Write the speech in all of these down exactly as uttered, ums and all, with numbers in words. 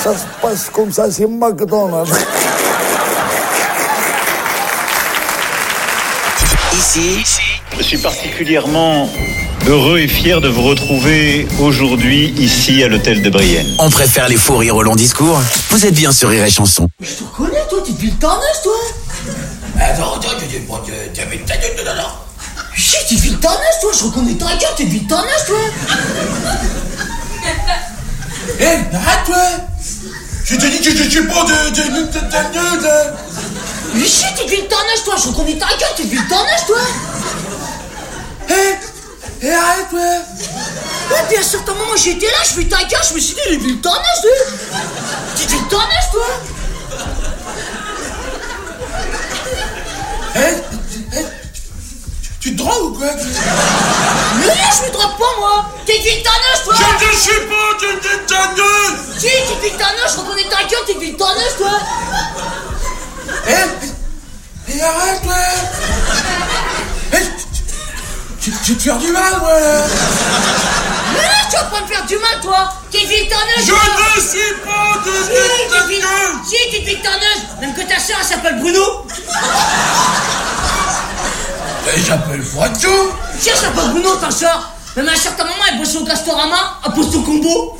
Ça se passe comme ça, c'est McDonald's. Ici, je suis particulièrement heureux et fier de vous retrouver aujourd'hui ici à l'hôtel de Brienne. On préfère les faux rires au long discours. Vous êtes bien sur Rire et Chanson. Mais je te connais, toi, t'es depuis le Tarnage, toi. Attends, attends, tu dis pas que t'avais ta gueule de nana. Chut, t'es depuis le Tarnage, toi, je reconnais ta gueule, t'es depuis le Tarnage, toi. Hé, arrête-toi. Je te dis que je suis pas de... de... de... de... de... Mais chut, t'es depuis le Tarnage, toi, je reconnais ta gueule, t'es depuis le Tarnage, toi. Hé, hé, arrête-toi. Ouais, bien sûr, moment où j'étais là, je fais ta gueule, je me suis dit, il est depuis le Tarnage, toi. T'es depuis le Tarnage, toi. Hé, hé, tu te drogues ou quoi? Mais non, je me drogue pas, moi. T'es depuis le Tarnage, toi. Je ne suis pas de... de... de... Si, t'es depuis le Tarnage, je reconnais ta gueule, t'es depuis le Tarnage, toi. Hé, hé, arrête-toi. Hé, tu vas te faire du mal, moi, là. Mais là, tu vas pas me faire du mal, toi. T'es depuis le Tarnage, Je toi. ne suis pas de... Si, de... t'es depuis... de... Si, t'es depuis le Tarnage. Même que ta soeur, elle s'appelle Bruno. Et j'appelle Froidou. Si, elle s'appelle Bruno, ta soeur. Même à un certain moment, elle bossait au Castorama, elle pose son combo.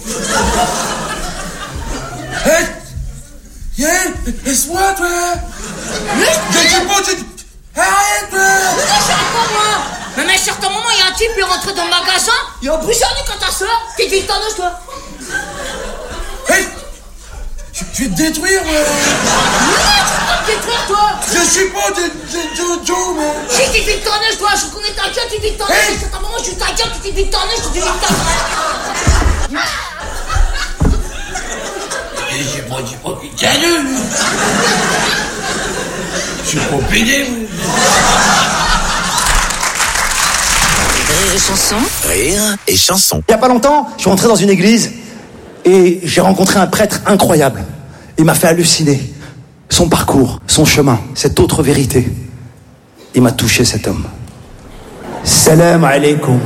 Hé, hé, laisse-moi, toi. Mais Je ne suis pas de... Arrête, toi. Mais non, j'arrête pas, moi. Même à un certain moment, il y a un type, il est rentré dans le magasin, il a brisé un nez quand ta soeur. T'es depuis le Tarnage, toi. Hé, je je vais te détruire, moi. Mais non, tu vas pas me détruire, toi. Je suis pas de... de... de... de... moi. Si, t'es depuis le Tarnage, toi. Je reconnais ta gueule, t'es depuis le Tarnage. Hey. À un certain moment, je suis ta gueule, t'es depuis le Tarnage, t'es depuis le Tarnage. Et j'ai pas dit pas putain de... Je suis pas pédé, moi. Rire et Chanson. Rire et Chanson. Il y a pas longtemps, je suis rentré dans une église et j'ai rencontré un prêtre incroyable. Il m'a fait halluciner. Son parcours, son chemin, cette autre vérité. Il m'a touché, cet homme. Salam alaikum.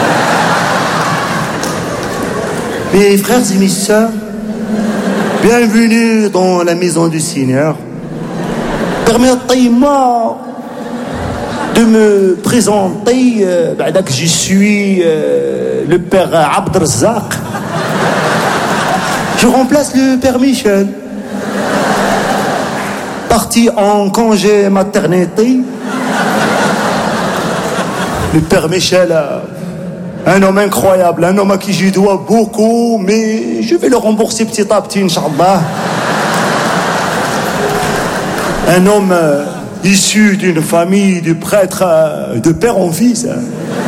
Mes frères et mes sœurs, bienvenue dans la maison du Seigneur. Permettez-moi de me présenter, euh, bah, que je suis euh, le père Abdelrazak. Je remplace le père Michel, parti en congé maternité. Le père Michel, euh, un homme incroyable, un homme à qui je dois beaucoup, mais je vais le rembourser petit à petit, Inch'Allah. Un homme euh, issu d'une famille de prêtres euh, de père en fils. Hein.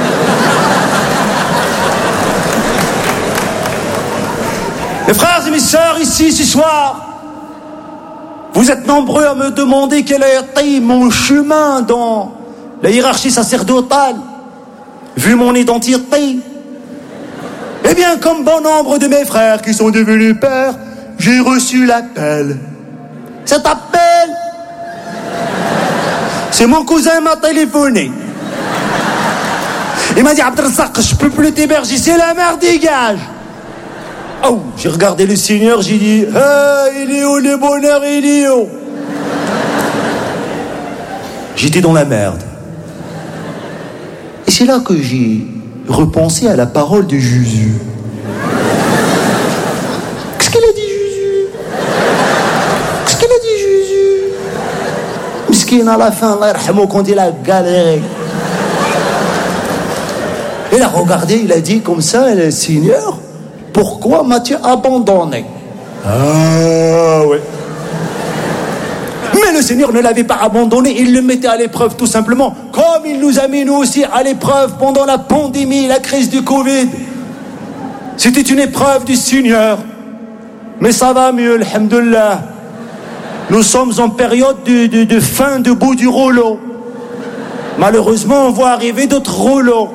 Mes frères et mes sœurs, ici ce soir, vous êtes nombreux à me demander quel a été mon chemin dans la hiérarchie sacerdotale, vu mon identité. Eh bien, comme bon nombre de mes frères qui sont devenus pères, j'ai reçu l'appel. Cet appel, c'est mon cousin m'a téléphoné. Il m'a dit, Abdelrazak, je peux plus t'héberger, c'est la merde, dégage. Oh, j'ai regardé le Seigneur, j'ai dit, hey, il est où le bonheur, il est où? J'étais dans la merde. Et c'est là que j'ai repensé à la parole de Jésus. Qu'est-ce qu'il a dit, Jésus? Qu'est-ce qu'il a dit, Jésus? Miskin, à la fin, Allah yarhamou, quand il a galéré. Il a regardé, il a dit comme ça, le Seigneur, pourquoi m'as-tu abandonné? Ah ouais. Mais le Seigneur ne l'avait pas abandonné, il le mettait à l'épreuve tout simplement, comme il nous a mis nous aussi à l'épreuve pendant la pandémie, la crise du Covid. C'était une épreuve du Seigneur. Mais ça va mieux, alhamdoulilah. Nous sommes en période de, de, de fin de bout du rouleau. Malheureusement, on voit arriver d'autres rouleaux.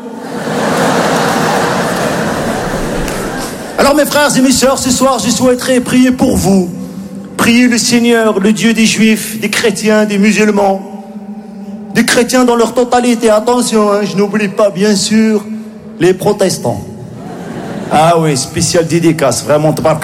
Alors mes frères et mes sœurs, ce soir, je souhaiterais prier pour vous. Priez le Seigneur, le Dieu des Juifs, des chrétiens, des musulmans, des chrétiens dans leur totalité. Attention, hein, je n'oublie pas, bien sûr, les protestants. Ah oui, spécial dédicace, vraiment.